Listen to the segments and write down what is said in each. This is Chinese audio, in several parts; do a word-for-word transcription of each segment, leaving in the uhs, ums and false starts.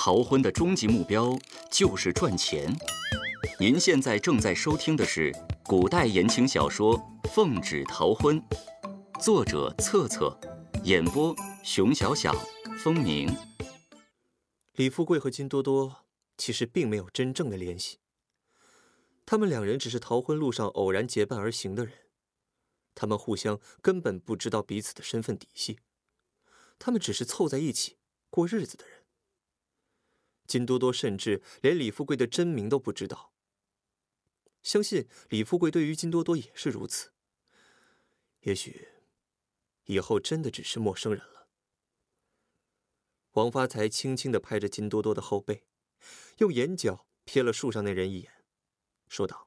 逃婚的终极目标就是赚钱。您现在正在收听的是古代言情小说《奉旨逃婚》，作者策策，演播熊小小、风鸣。 李富贵和金多多其实并没有真正的联系，他们两人只是逃婚路上偶然结伴而行的人，他们互相根本不知道彼此的身份底细，他们只是凑在一起过日子的人。金多多甚至连李富贵的真名都不知道，相信李富贵对于金多多也是如此。也许以后真的只是陌生人了。王发财轻轻地拍着金多多的后背，用眼角瞥了树上那人一眼，说道：“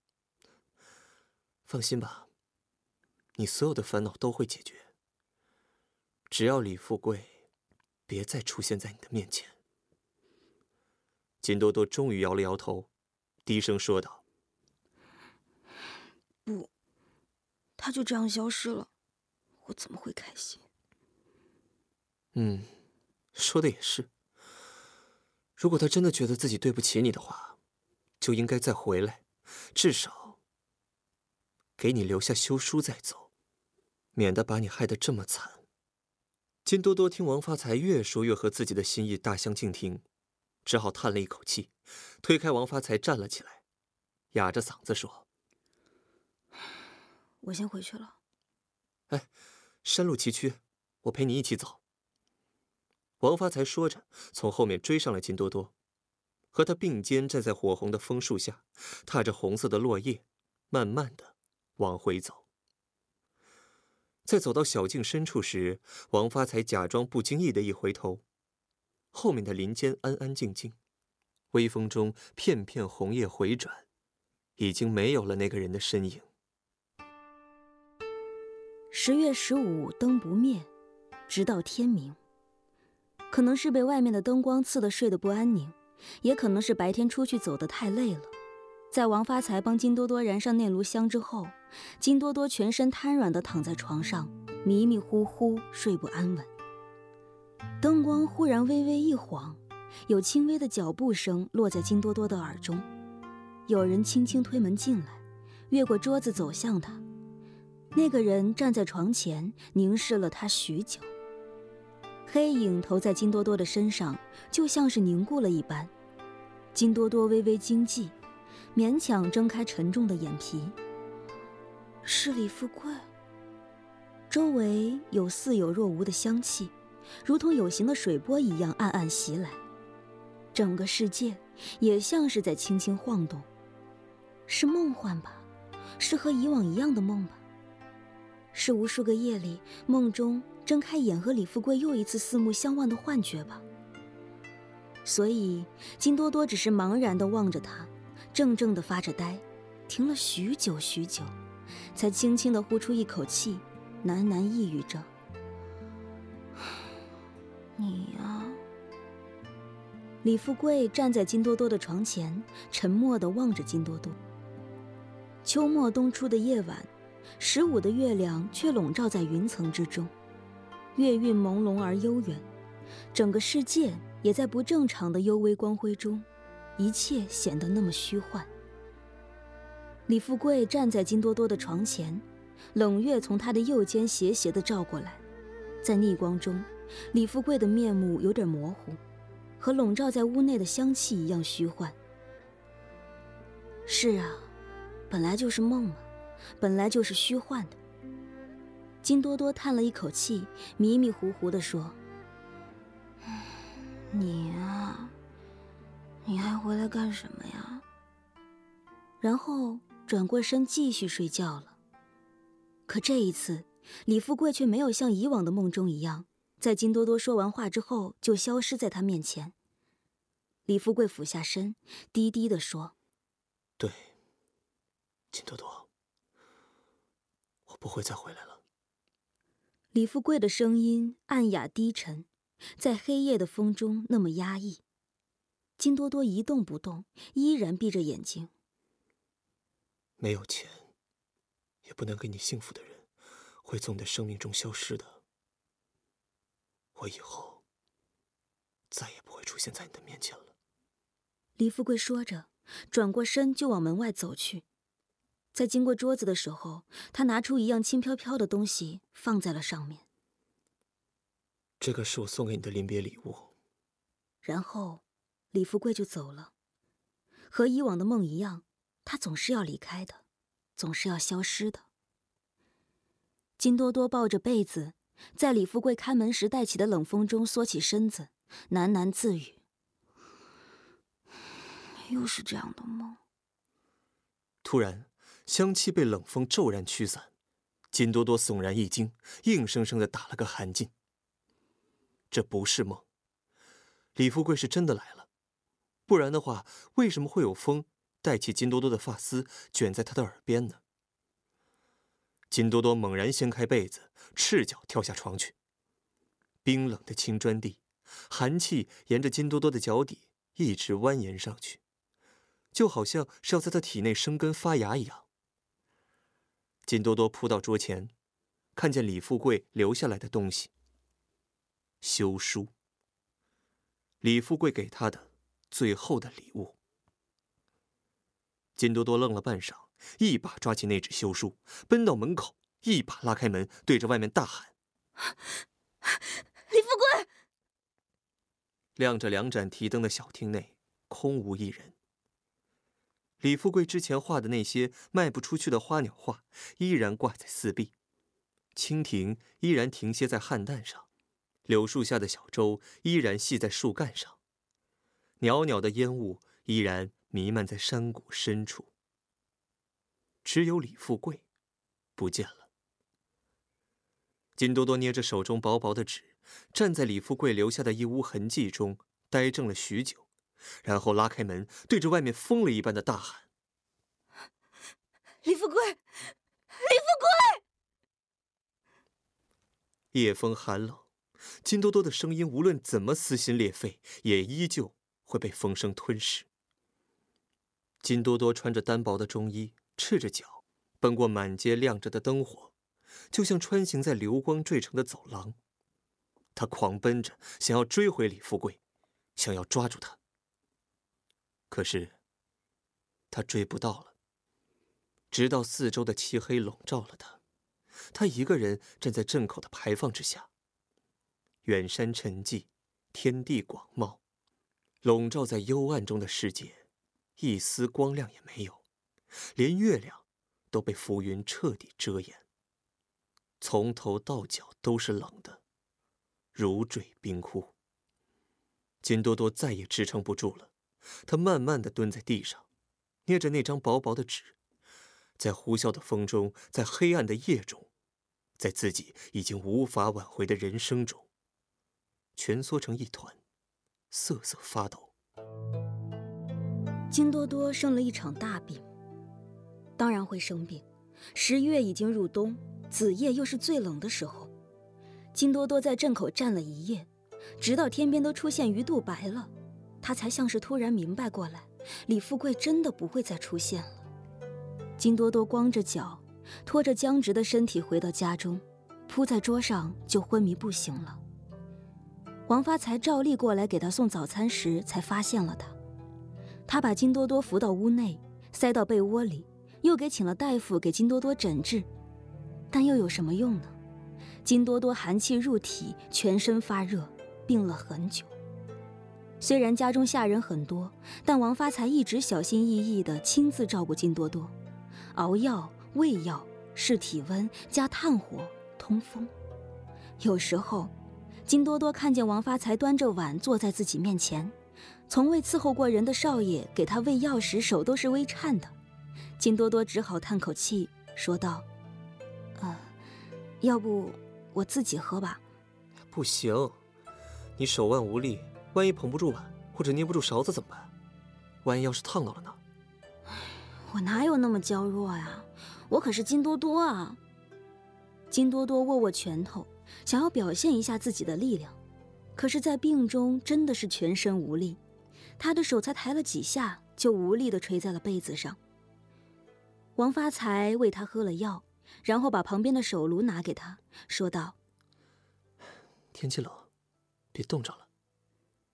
放心吧，你所有的烦恼都会解决，只要李富贵别再出现在你的面前。”金多多终于摇了摇头，低声说道：“ 不，他就这样消失了，我怎么会开心？” 嗯，说的也是。如果他真的觉得自己对不起你的话，就应该再回来，至少给你留下休书再走，免得把你害得这么惨。金多多听王发财越说越和自己的心意大相径庭，只好叹了一口气，推开王发财站了起来，哑着嗓子说：“ 我先回去了。”“ 哎，山路崎岖，我陪你一起走。”王发财说着，从后面追上了金多多，和他并肩站在火红的枫树下，踏着红色的落叶，慢慢的往回走。在走到小径深处时，王发财假装不经意的一回头，后面的林间安安静静，微风中片片红叶回转，已经没有了那个人的身影。 十月十五灯不灭，直到天明。可能是被外面的灯光刺得睡得不安宁，也可能是白天出去走得太累了。在王发财帮金多多燃上那炉香之后，金多多全身瘫软地躺在床上，迷迷糊糊睡不安稳。灯光忽然微微一晃，有轻微的脚步声落在金多多的耳中，有人轻轻推门进来，越过桌子走向他。那个人站在床前，凝视了他许久。黑影投在金多多的身上，就像是凝固了一般。金多多微微惊悸，勉强睁开沉重的眼皮。是李富贵。周围有似有若无的香气，如同有形的水波一样暗暗袭来，整个世界也像是在轻轻晃动。是梦幻吧？是和以往一样的梦吧？是无数个夜里梦中睁开眼和李富贵又一次四目相望的幻觉吧。所以金多多只是茫然地望着他，怔怔地发着呆，停了许久许久，才轻轻地呼出一口气，喃喃呓语着：“你呀。”李富贵站在金多多的床前，沉默地望着金多多。秋末冬初的夜晚，十五的月亮却笼罩在云层之中，月晕朦胧而悠远，整个世界也在不正常的幽微光辉中，一切显得那么虚幻。李富贵站在金多多的床前，冷月从他的右肩斜斜地照过来，在逆光中，李富贵的面目有点模糊，和笼罩在屋内的香气一样虚幻。是啊，本来就是梦嘛，本来就是虚幻的。金多多叹了一口气，迷迷糊糊地说：“你啊，你还回来干什么呀？”然后转过身继续睡觉了。可这一次，李富贵却没有像以往的梦中一样，在金多多说完话之后就消失在他面前。李富贵俯下身，低低地说：“ 对，金多多，我不会再回来了。” 李富贵的声音暗哑低沉，在黑夜的风中那么压抑。金多多一动不动，依然闭着眼睛。 没有钱，也不能给你幸福的人，会从你的生命中消失的。我以后再也不会出现。 现在你的面前了。 李富贵说着，转过身就往门外走去。在经过桌子的时候，他拿出一样轻飘飘的东西放在了上面。 这个是我送给你的临别礼物。 然后，李富贵就走了。和以往的梦一样，他总是要离开的，总是要消失的。金多多抱着被子，在李富贵开门时带起的冷风中缩起身子，喃喃自语：又是这样的梦。 突然，香气被冷风骤然驱散，金多多悚然一惊，硬生生地打了个寒噤。这不是梦，李富贵是真的来了，不然的话，为什么会有风带起金多多的发丝卷在他的耳边呢？金多多猛然掀开被子，赤脚跳下床去。冰冷的青砖地，寒气沿着金多多的脚底一直蜿蜒上去，就好像是要在他体内生根发芽一样。金多多扑到桌前，看见李富贵留下来的东西——休书。李富贵给他的最后的礼物。金多多愣了半晌，一把抓起那纸休书，奔到门口，一把拉开门，对着外面大喊：“ 李富贵！” 亮着两盏提灯的小厅内空无一人。李富贵之前画的那些卖不出去的花鸟画依然挂在四壁，蜻蜓依然停歇在旱蛋上，柳树下的小舟依然系在树干上，袅袅的烟雾依然弥漫在山谷深处。只有李富贵不见了。金多多捏着手中薄薄的纸，站在李富贵留下的一污痕迹中呆怔了许久，然后拉开门，对着外面疯了一般的大喊：“ 李富贵，李富贵！” 夜风寒冷，金多多的声音无论怎么撕心裂肺，也依旧会被风声吞噬。金多多穿着单薄的中衣，赤着脚，奔过满街亮着的灯火，就像穿行在流光坠成的走廊。他狂奔着，想要追回李富贵，想要抓住他。可是，他追不到了。直到四周的漆黑笼罩了他，他一个人站在镇口的牌坊之下。远山沉寂，天地广袤，笼罩在幽暗中的世界，一丝光亮也没有，连月亮都被浮云彻底遮掩。从头到脚都是冷的，如坠冰窟。金多多再也支撑不住了，他慢慢地蹲在地上，捏着那张薄薄的纸，在呼啸的风中，在黑暗的夜中，在自己已经无法挽回的人生中，蜷缩成一团，瑟瑟发抖。 金多多生了一场大病，当然会生病。十月已经入冬，子夜又是最冷的时候。金多多在镇口站了一夜，直到天边都出现鱼肚白了，他才像是突然明白过来，李富贵真的不会再出现了。金多多光着脚，拖着僵直的身体回到家中，扑在桌上就昏迷不醒了。王发财照例过来给他送早餐时，才发现了他。他把金多多扶到屋内，塞到被窝里，又给请了大夫给金多多诊治，但又有什么用呢？金多多寒气入体，全身发热，病了很久。虽然家中下人很多，但王发财一直小心翼翼地亲自照顾金多多，熬药、喂药、试体温、加炭火、通风。有时候，金多多看见王发财端着碗坐在自己面前，从未伺候过人的少爷给他喂药时手都是微颤的，金多多只好叹口气说道：“呃，要不我自己喝吧。”“ 不行，你手腕无力，万一捧不住碗或者捏不住勺子怎么办？万一要是烫到了呢？”“ 我哪有那么娇弱呀？我可是金多多啊！”金多多握握拳头，想要表现一下自己的力量，可是在病中真的是全身无力，他的手才抬了几下，就无力地垂在了被子上。王发财为他喝了药，然后把旁边的手炉拿给他，说道：“ 天气冷，别冻着了。”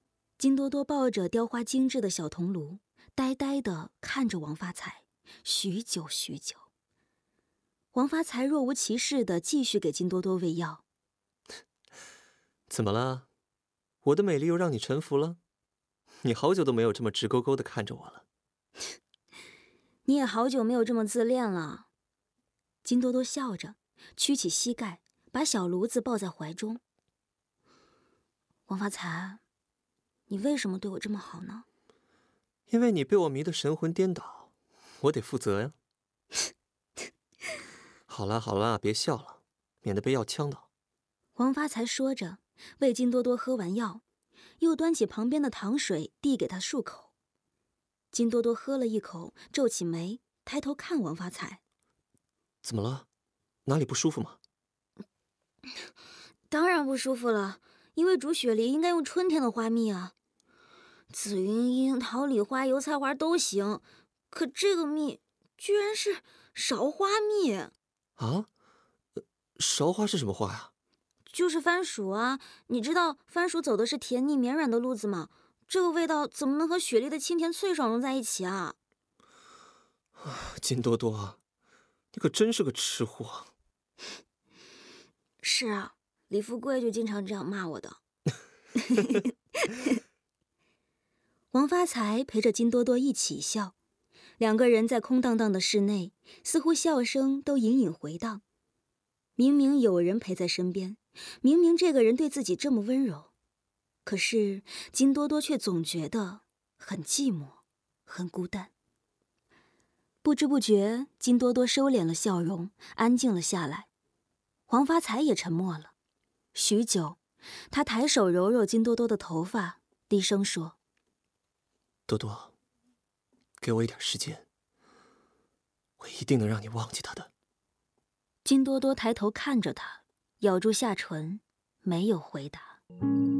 金多多抱着雕花精致的小铜炉，呆呆地看着王发财，许久许久。王发财若无其事地继续给金多多喂药。 怎么了？我的美丽又让你臣服了？你好久都没有这么直勾勾地看着我了。 你也好久没有这么自恋了。金多多笑着，屈起膝盖，把小炉子抱在怀中。王发财，你为什么对我这么好呢？ 因为你被我迷得神魂颠倒，我得负责呀。好啦好啦，别笑了，免得被药呛到。 王发财说着，喂金多多喝完药，又端起旁边的糖水递给他漱口。金多多喝了一口，皱起眉，抬头看王发财。 怎么了？哪里不舒服吗？ 当然不舒服了，因为煮雪梨应该用春天的花蜜啊。紫云英、桃李花、油菜花都行，可这个蜜居然是芍花蜜。 啊？芍花是什么花呀？ 就是番薯啊，你知道番薯走的是甜腻绵软的路子吗？这个味道怎么能和雪莉的清甜脆爽融在一起啊？ 金多多，你可真是个吃货。 是啊，李富贵就经常这样骂我的。王发财陪着金多多一起笑，两个人在空荡荡的室内，似乎笑声都隐隐回荡。明明有人陪在身边，明明这个人对自己这么温柔，可是金多多却总觉得很寂寞，很孤单。不知不觉，金多多收敛了笑容，安静了下来。王发财也沉默了。许久，他抬手揉揉金多多的头发，低声说：“ 多多，给我一点时间，我一定能让你忘记他的。” 金多多抬头看着他，咬住下唇，没有回答。